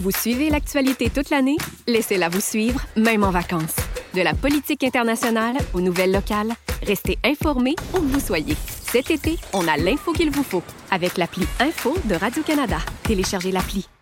Vous suivez l'actualité toute l'année? Laissez-la vous suivre, même en vacances. De la politique internationale aux nouvelles locales, restez informés où que vous soyez. Cet été, on a l'info qu'il vous faut avec l'appli Info de Radio-Canada. Téléchargez l'appli.